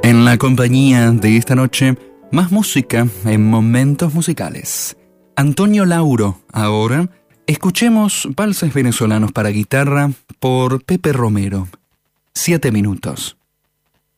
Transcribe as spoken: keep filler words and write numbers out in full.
En la compañía de esta noche, más música en momentos musicales. Antonio Lauro, ahora, escuchemos valses venezolanos para guitarra por Pepe Romero. Siete minutos.